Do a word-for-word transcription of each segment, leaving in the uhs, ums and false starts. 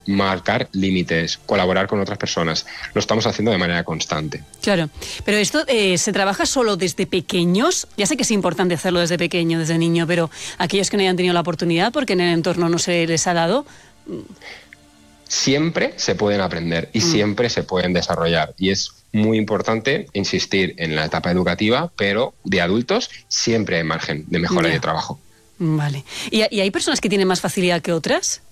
marcar límites, colaborar con otras personas. Lo estamos haciendo de manera constante. Claro, pero esto eh, ¿se trabaja solo desde pequeños? Ya sé que es importante hacerlo desde pequeño, desde niño, pero aquellos que no hayan tenido la oportunidad porque en el entorno no se les ha dado... Siempre se pueden aprender y mm. siempre se pueden desarrollar. Y es muy importante insistir en la etapa educativa, pero de adultos siempre hay margen de mejora yeah. y de trabajo. Vale. ¿Y, ¿Y hay personas que tienen más facilidad que otras?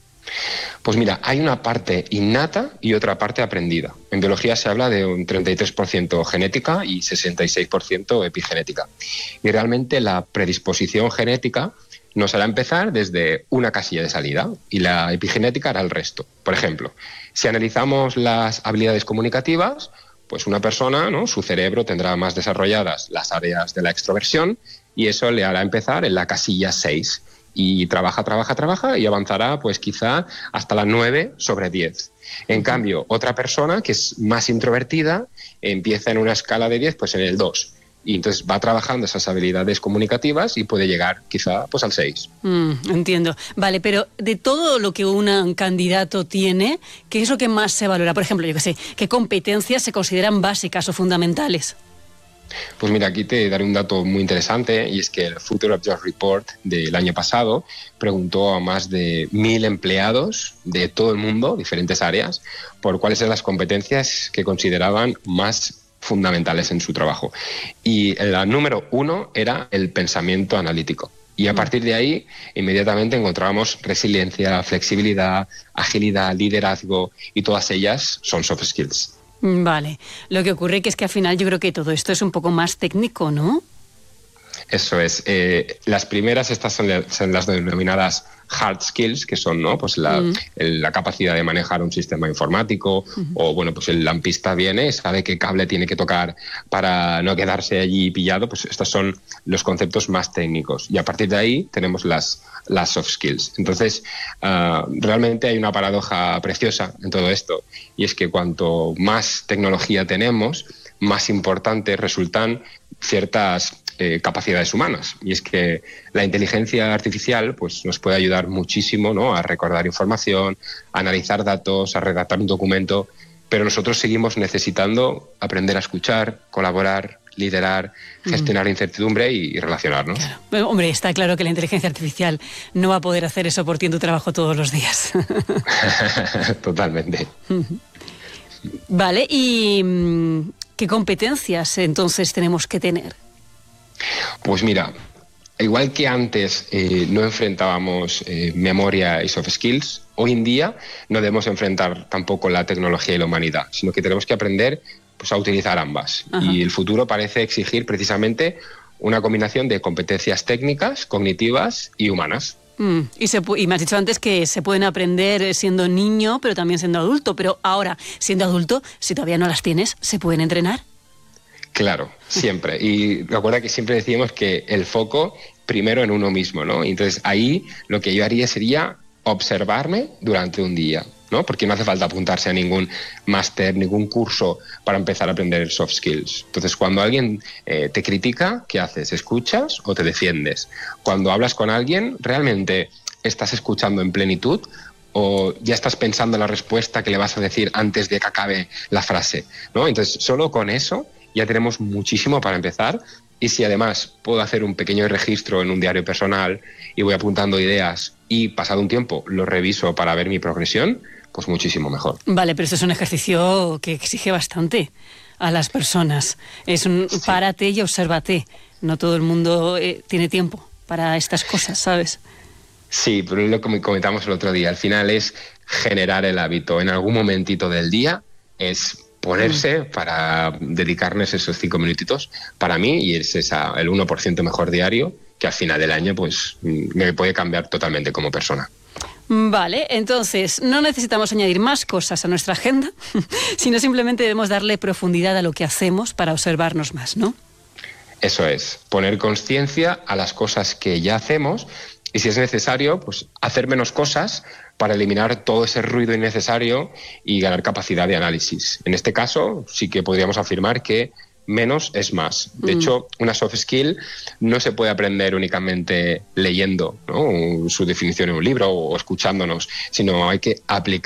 Pues mira, hay una parte innata y otra parte aprendida. En biología se habla de un treinta y tres por ciento genética y sesenta y seis por ciento epigenética. Y realmente la predisposición genética nos hará empezar desde una casilla de salida y la epigenética hará el resto. Por ejemplo, si analizamos las habilidades comunicativas, pues una persona, ¿no?, su cerebro tendrá más desarrolladas las áreas de la extroversión y eso le hará empezar en la casilla seis. Y trabaja, trabaja, trabaja y avanzará pues quizá hasta la nueve sobre diez. En cambio, otra persona que es más introvertida empieza en una escala de diez pues en el dos. Y entonces va trabajando esas habilidades comunicativas y puede llegar quizá pues al seis. Mm, entiendo. Vale, pero de todo lo que un candidato tiene, ¿qué es lo que más se valora? Por ejemplo, yo qué sé, ¿qué competencias se consideran básicas o fundamentales? Pues mira, aquí te daré un dato muy interesante y es que el Future of Jobs Report del año pasado preguntó a más de mil empleados de todo el mundo, diferentes áreas, por cuáles eran las competencias que consideraban más fundamentales en su trabajo. Y la número uno era el pensamiento analítico. Y a partir de ahí, inmediatamente encontrábamos resiliencia, flexibilidad, agilidad, liderazgo y todas ellas son soft skills. Vale. Lo que ocurre que es que al final yo creo que todo esto es un poco más técnico, ¿no? Eso es. Eh, las primeras, estas son, son las denominadas hard skills, que son, ¿no?, pues la, mm. el, la capacidad de manejar un sistema informático, uh-huh. o bueno, pues el lampista viene, sabe qué cable tiene que tocar para no quedarse allí pillado. Pues estos son los conceptos más técnicos. Y a partir de ahí tenemos las, las soft skills. Entonces, uh, realmente hay una paradoja preciosa en todo esto, y es que cuanto más tecnología tenemos, más importantes resultan ciertas Eh, capacidades humanas. Y es que la inteligencia artificial pues, nos puede ayudar muchísimo, ¿no?, a recordar información, a analizar datos, a redactar un documento, pero nosotros seguimos necesitando aprender a escuchar, colaborar, liderar, gestionar mm. incertidumbre y, y relacionarnos. Claro. Bueno, hombre, está claro que la inteligencia artificial no va a poder hacer eso por ti en tu trabajo todos los días. Totalmente. Vale, ¿y qué competencias entonces tenemos que tener? Pues mira, igual que antes eh, no enfrentábamos eh, memoria y soft skills, hoy en día no debemos enfrentar tampoco la tecnología y la humanidad, sino que tenemos que aprender pues, a utilizar ambas. Ajá. Y el futuro parece exigir precisamente una combinación de competencias técnicas, cognitivas y humanas. Mm, y, se, y me has dicho antes que se pueden aprender siendo niño, pero también siendo adulto. Pero ahora, siendo adulto, si todavía no las tienes, ¿se pueden entrenar? Claro, siempre. Y recuerda que siempre decíamos que el foco primero en uno mismo, ¿no? Entonces ahí lo que yo haría sería observarme durante un día, ¿no? Porque no hace falta apuntarse a ningún máster, ningún curso para empezar a aprender soft skills. Entonces cuando alguien eh, te critica, ¿qué haces? ¿Escuchas o te defiendes? Cuando hablas con alguien, ¿realmente estás escuchando en plenitud? ¿O ya estás pensando en la respuesta que le vas a decir antes de que acabe la frase, ¿no? Entonces solo con eso ya tenemos muchísimo para empezar, y si además puedo hacer un pequeño registro en un diario personal y voy apuntando ideas y pasado un tiempo lo reviso para ver mi progresión, pues muchísimo mejor. Vale, pero esto es un ejercicio que exige bastante a las personas. Es un sí. párate y obsérvate. No todo el mundo eh, tiene tiempo para estas cosas, ¿sabes? Sí, pero es lo que comentamos el otro día. Al final es generar el hábito. En algún momentito del día es ponerse para dedicarnos esos cinco minutitos para mí, y es esa, el uno por ciento mejor diario que al final del año pues me puede cambiar totalmente como persona. Vale, entonces no necesitamos añadir más cosas a nuestra agenda, sino simplemente debemos darle profundidad a lo que hacemos para observarnos más, ¿no? Eso es, poner conciencia a las cosas que ya hacemos y, si es necesario, pues hacer menos cosas para eliminar todo ese ruido innecesario y ganar capacidad de análisis. En este caso, sí que podríamos afirmar que menos es más. De mm. hecho, una soft skill no se puede aprender únicamente leyendo, ¿no?, su definición en un libro o escuchándonos, sino hay que aplicar